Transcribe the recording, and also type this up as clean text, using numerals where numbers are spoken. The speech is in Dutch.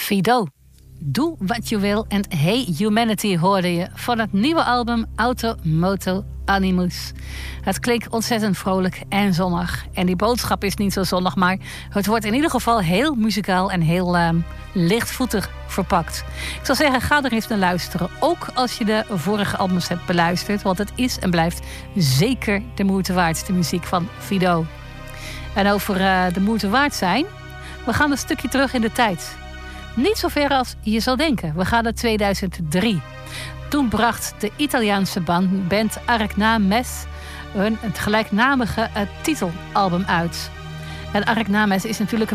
Fido. Doe wat je wil en Hey Humanity hoorde je van het nieuwe album Auto Moto Animus. Het klinkt ontzettend vrolijk en zonnig. En die boodschap is niet zo zonnig, maar het wordt in ieder geval heel muzikaal en heel lichtvoetig verpakt. Ik zou zeggen, ga er eens naar luisteren. Ook als je de vorige albums hebt beluisterd, want het is en blijft zeker de moeite waard, de muziek van Fido. En over de moeite waard zijn, we gaan een stukje terug in de tijd. Niet zo ver als je zou denken. We gaan naar 2003. Toen bracht de Italiaanse band Arecnames hun het gelijknamige titelalbum uit. En Arecnames is natuurlijk een